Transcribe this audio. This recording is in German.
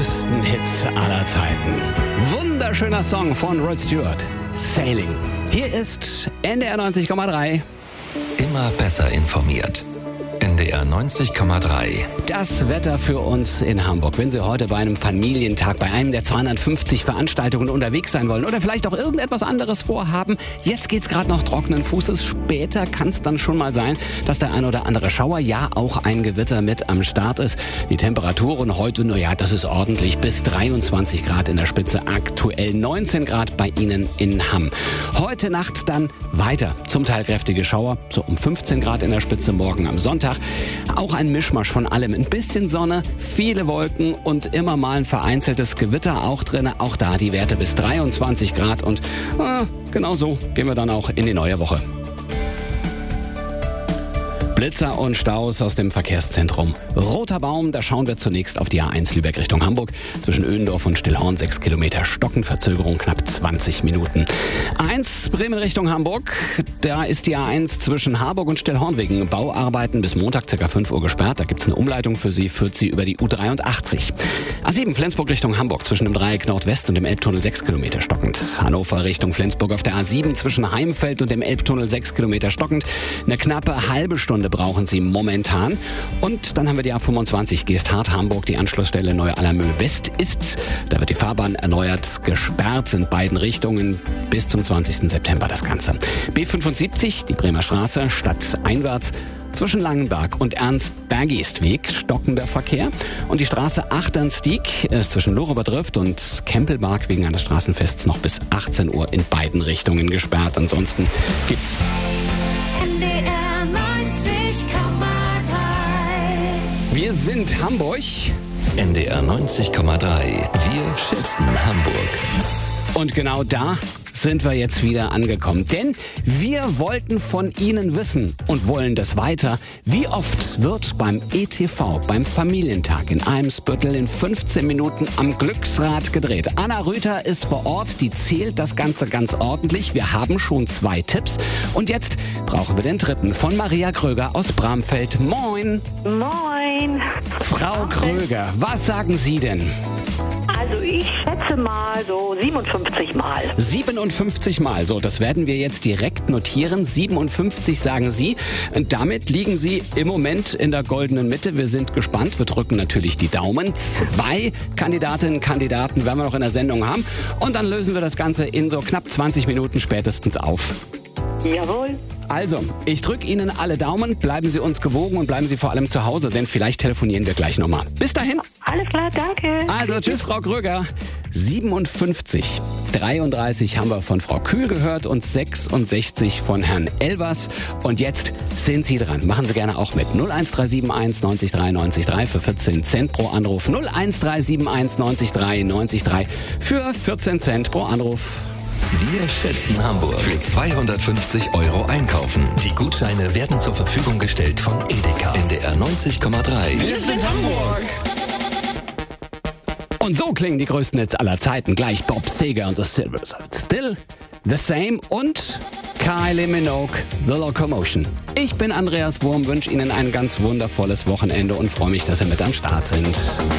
größten Hits aller Zeiten. Wunderschöner Song von Rod Stewart. Sailing. Hier ist NDR 90,3. Immer besser informiert. NDR 90,3. Das Wetter für uns in Hamburg. Wenn Sie heute bei einem Familientag, bei einem der 250 Veranstaltungen unterwegs sein wollen oder vielleicht auch irgendetwas anderes vorhaben, jetzt geht's gerade noch trockenen Fußes. Später kann es dann schon mal sein, dass der ein oder andere Schauer, ja auch ein Gewitter mit am Start ist. Die Temperaturen heute, das ist ordentlich, bis 23 Grad in der Spitze, aktuell 19 Grad bei Ihnen in Hamm. Heute Nacht dann weiter, zum Teil kräftige Schauer, so um 15 Grad in der Spitze, morgen am Sonntag. Auch ein Mischmasch von allem. Ein bisschen Sonne, viele Wolken und immer mal ein vereinzeltes Gewitter auch drin. Auch da die Werte bis 23 Grad und genau so gehen wir dann auch in die neue Woche. Blitzer und Staus aus dem Verkehrszentrum. Roter Baum, da schauen wir zunächst auf die A1 Lübeck Richtung Hamburg. Zwischen Öndorf und Stillhorn 6 Kilometer Stocken, Verzögerung knapp 20 Minuten. A1 Bremen Richtung Hamburg, da ist die A1 zwischen Harburg und Stillhorn wegen Bauarbeiten bis Montag ca. 5 Uhr gesperrt. Da gibt es eine Umleitung für Sie, führt Sie über die U83. A7 Flensburg Richtung Hamburg zwischen dem Dreieck Nordwest und dem Elbtunnel 6 Kilometer stockend. Hannover Richtung Flensburg auf der A7 zwischen Heimfeld und dem Elbtunnel 6 Kilometer stockend. Eine knappe halbe Stunde brauchen Sie momentan. Und dann haben wir die A25 Geesthardt-Hamburg, die Anschlussstelle Neu-Allermöhl West ist. Da wird die Fahrbahn erneuert gesperrt in beiden Richtungen bis zum 20. September das Ganze. B75, die Bremer Straße, stadteinwärts. Zwischen Langenberg und Ernst-Bergist-Weg stockender Verkehr. Und die Straße Achternstieg ist zwischen Loroberdrift und Kempelberg wegen eines Straßenfests noch bis 18 Uhr in beiden Richtungen gesperrt. Ansonsten gibt's Wir sind Hamburg. NDR 90,3. Wir schätzen Hamburg. Und genau da sind wir jetzt wieder angekommen. Denn wir wollten von Ihnen wissen und wollen das weiter. Wie oft wird beim ETV, beim Familientag in Eimsbüttel in 15 Minuten am Glücksrad gedreht? Anna Rüther ist vor Ort, die zählt das Ganze ganz ordentlich. Wir haben schon 2 Tipps. Und jetzt brauchen wir den dritten von Maria Kröger aus Bramfeld. Moin! Moin! Frau Kröger, was sagen Sie denn? Also ich schätze mal so 57 Mal. 57 Mal, so, das werden wir jetzt direkt notieren. 57 sagen Sie. Und damit liegen Sie im Moment in der goldenen Mitte. Wir sind gespannt, wir drücken natürlich die Daumen. 2 Kandidatinnen und Kandidaten werden wir noch in der Sendung haben. Und dann lösen wir das Ganze in so knapp 20 Minuten spätestens auf. Jawohl. Also, ich drücke Ihnen alle Daumen, bleiben Sie uns gewogen und bleiben Sie vor allem zu Hause, denn vielleicht telefonieren wir gleich nochmal. Bis dahin. Alles klar, danke. Also, tschüss, Frau Kröger. 57, 33 haben wir von Frau Kühl gehört und 66 von Herrn Elvers. Und jetzt sind Sie dran. Machen Sie gerne auch mit. 01371 90 3 90 3 für 14 Cent pro Anruf. 01371 90 3 90 3 für 14 Cent pro Anruf. Wir schätzen Hamburg. Für 250 € einkaufen. Die Gutscheine werden zur Verfügung gestellt von Edeka. NDR 90,3. Wir sind Hamburg. Und so klingen die größten Hits aller Zeiten. Gleich Bob Seger und The Silvers. Still the Same und Kylie Minogue, The Locomotion. Ich bin Andreas Wurm, wünsche Ihnen ein ganz wundervolles Wochenende und freue mich, dass Sie mit am Start sind.